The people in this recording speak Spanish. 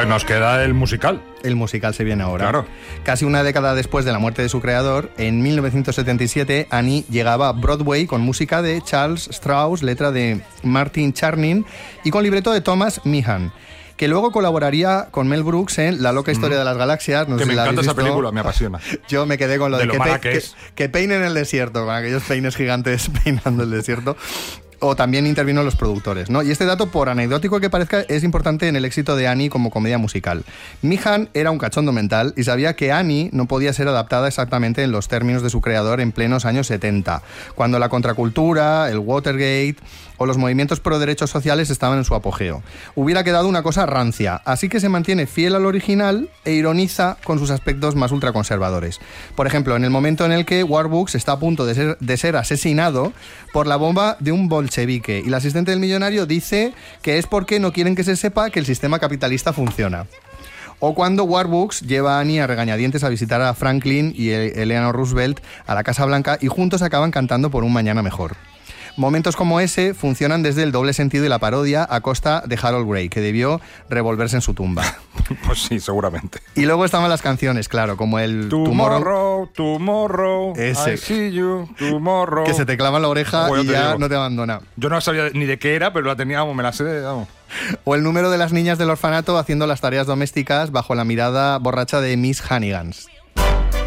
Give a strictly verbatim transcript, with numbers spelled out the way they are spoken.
Pues nos queda el musical. El musical se viene ahora. Claro. Casi una década después de la muerte de su creador, en mil novecientos setenta y siete, Annie llegaba a Broadway con música de Charles Strauss, letra de Martin Charnin y con libreto de Thomas Meehan, que luego colaboraría con Mel Brooks en La loca historia mm. de las galaxias. No que sé me si encanta esa visto. película, me apasiona. Yo me quedé con lo de, de lo que, mala pe- que, que, es. que peinen el desierto, con aquellos peines gigantes peinando el desierto. O también intervino los productores, ¿no? Y este dato, por anecdótico que parezca, es importante en el éxito de Annie como comedia musical. Meehan era un cachondo mental y sabía que Annie no podía ser adaptada exactamente en los términos de su creador en plenos años setenta, cuando la contracultura, el Watergate o los movimientos pro derechos sociales estaban en su apogeo. Hubiera quedado una cosa rancia, así que se mantiene fiel al original e ironiza con sus aspectos más ultraconservadores. Por ejemplo, en el momento en el que Warbucks está a punto de ser, de ser asesinado por la bomba de un bolchevique y el asistente del millonario dice que es porque no quieren que se sepa que el sistema capitalista funciona. O cuando Warbucks lleva a Annie a regañadientes a visitar a Franklin y Eleanor Roosevelt a la Casa Blanca y juntos acaban cantando por un mañana mejor. Momentos como ese funcionan desde el doble sentido y la parodia a costa de Harold Gray, que debió revolverse en su tumba. Pues sí, seguramente. Y luego estaban las canciones, claro, como el Tomorrow, Tomorrow, ese, I see you, Tomorrow. Que se te clava en la oreja oh, y ya digo. no te abandona. Yo no sabía ni de qué era, pero la tenía, vamos, me la sé, vamos. O el número de las niñas del orfanato haciendo las tareas domésticas bajo la mirada borracha de Miss Hannigans.